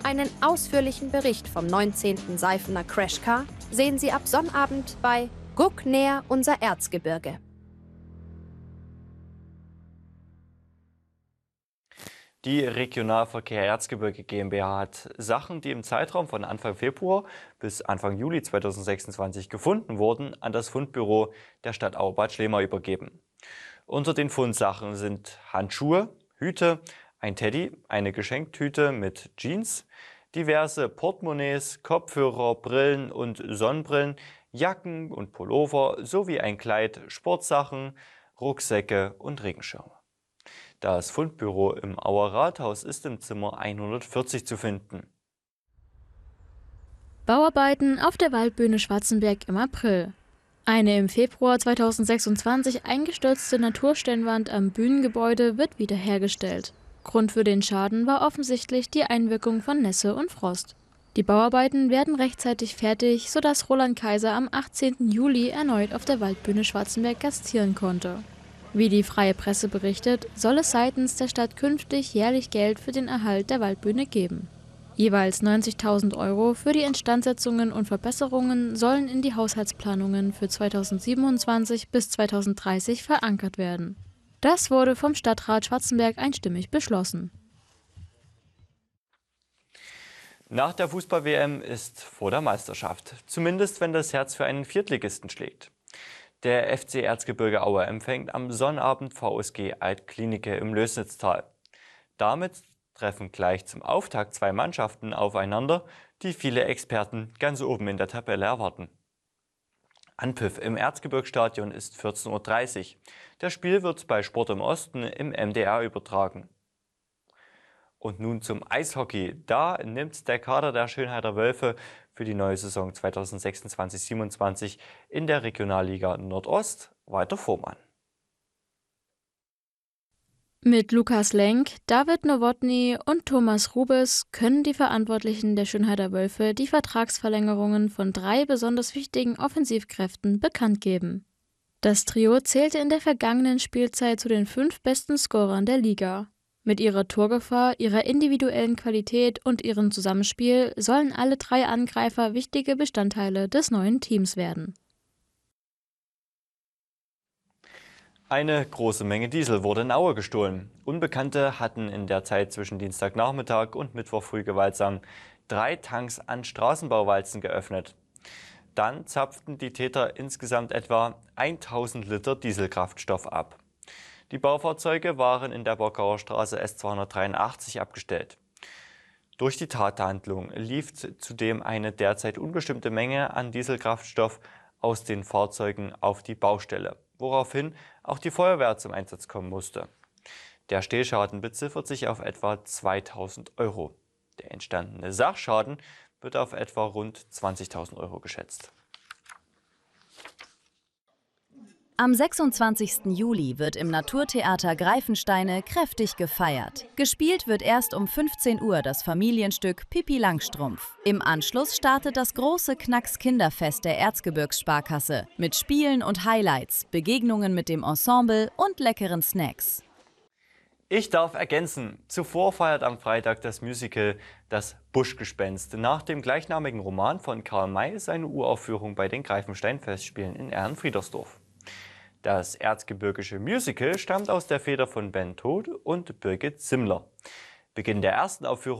Einen ausführlichen Bericht vom 19. Seifener Crashcar sehen Sie ab Sonnabend bei Guck näher unser Erzgebirge. Die Regionalverkehr Erzgebirge GmbH hat Sachen, die im Zeitraum von Anfang Februar bis Anfang Juli 2026 gefunden wurden, an das Fundbüro der Stadt Auerbad Schlema übergeben. Unter den Fundsachen sind Handschuhe, Hüte, ein Teddy, eine Geschenktüte mit Jeans, diverse Portemonnaies, Kopfhörer, Brillen und Sonnenbrillen, Jacken und Pullover sowie ein Kleid, Sportsachen, Rucksäcke und Regenschirme. Das Fundbüro im Auer Rathaus ist im Zimmer 140 zu finden. Bauarbeiten auf der Waldbühne Schwarzenberg im April. Eine im Februar 2026 eingestürzte Natursteinwand am Bühnengebäude wird wiederhergestellt. Grund für den Schaden war offensichtlich die Einwirkung von Nässe und Frost. Die Bauarbeiten werden rechtzeitig fertig, sodass Roland Kaiser am 18. Juli erneut auf der Waldbühne Schwarzenberg gastieren konnte. Wie die Freie Presse berichtet, soll es seitens der Stadt künftig jährlich Geld für den Erhalt der Waldbühne geben. Jeweils 90.000 € für die Instandsetzungen und Verbesserungen sollen in die Haushaltsplanungen für 2027 bis 2030 verankert werden. Das wurde vom Stadtrat Schwarzenberg einstimmig beschlossen. Nach der Fußball-WM ist vor der Meisterschaft, zumindest wenn das Herz für einen Viertligisten schlägt. Der FC Erzgebirge Aue empfängt am Sonnabend VSG Altklinike im Lößnitztal. Damit treffen gleich zum Auftakt zwei Mannschaften aufeinander, die viele Experten ganz oben in der Tabelle erwarten. Anpfiff im Erzgebirgsstadion ist 14:30 Uhr. Das Spiel wird bei Sport im Osten im MDR übertragen. Und nun zum Eishockey. Da nimmt der Kader der Schönheiter Wölfe für die neue Saison 2026/27 in der Regionalliga Nordost weiter Form an. Mit Lukas Lenk, David Nowotny und Thomas Rubes können die Verantwortlichen der Schönheiter Wölfe die Vertragsverlängerungen von 3 besonders wichtigen Offensivkräften bekannt geben. Das Trio zählte in der vergangenen Spielzeit zu den 5 besten Scorern der Liga. Mit ihrer Torgefahr, ihrer individuellen Qualität und ihrem Zusammenspiel sollen alle 3 Angreifer wichtige Bestandteile des neuen Teams werden. Eine große Menge Diesel wurde in Aue gestohlen. Unbekannte hatten in der Zeit zwischen Dienstagnachmittag und Mittwoch früh gewaltsam 3 Tanks an Straßenbauwalzen geöffnet. Dann zapften die Täter insgesamt etwa 1000 Liter Dieselkraftstoff ab. Die Baufahrzeuge waren in der Bockauer Straße S283 abgestellt. Durch die Tathandlung lief zudem eine derzeit unbestimmte Menge an Dieselkraftstoff aus den Fahrzeugen auf die Baustelle, woraufhin auch die Feuerwehr zum Einsatz kommen musste. Der Stehschaden beziffert sich auf etwa 2000 €. Der entstandene Sachschaden wird auf etwa rund 20.000 € geschätzt. Am 26. Juli wird im Naturtheater Greifensteine kräftig gefeiert. Gespielt wird erst um 15 Uhr das Familienstück Pippi Langstrumpf. Im Anschluss startet das große Knacks-Kinderfest der Erzgebirgssparkasse mit Spielen und Highlights, Begegnungen mit dem Ensemble und leckeren Snacks. Ich darf ergänzen, zuvor feiert am Freitag das Musical Das Buschgespenst nach dem gleichnamigen Roman von Karl May seine Uraufführung bei den Greifenstein-Festspielen in Ehrenfriedersdorf. Das erzgebirgische Musical stammt aus der Feder von Ben Todt und Birgit Zimmler. Beginn der ersten Aufführung